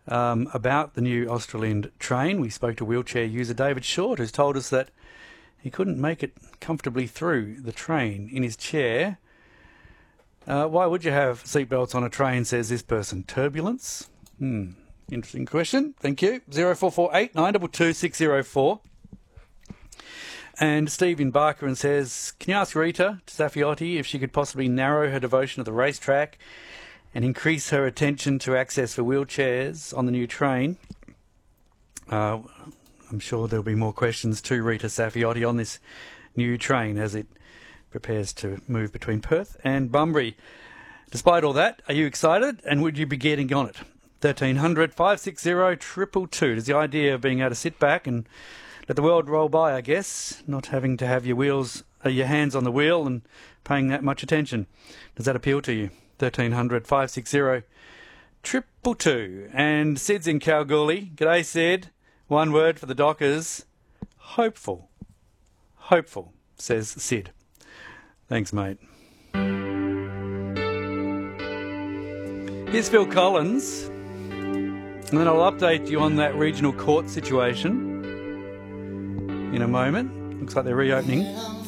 about the new Australind train. We spoke to wheelchair user David Short, who's told us that he couldn't make it comfortably through the train in his chair. Why would you have seatbelts on a train, says this person? Turbulence? Interesting question. Thank you. 0448 922 604. And Steve in Barker says, can you ask Rita Saffioti if she could possibly narrow her devotion to the racetrack and increase her attention to access for wheelchairs on the new train? I'm sure there'll be more questions to Rita Saffioti on this new train as it prepares to move between Perth and Bunbury. Despite all that, are you excited and would you be getting on it? 1300 560 222. There's the idea of being able to sit back and let the world roll by, I guess, not having to have your hands on the wheel and paying that much attention. Does that appeal to you? 1300 560 222. And Sid's in Kalgoorlie. G'day, Sid. One word for the Dockers. Hopeful. Hopeful, says Sid. Thanks, mate. Here's Phil Collins. And then I'll update you on that regional court situation in a moment. Looks like they're reopening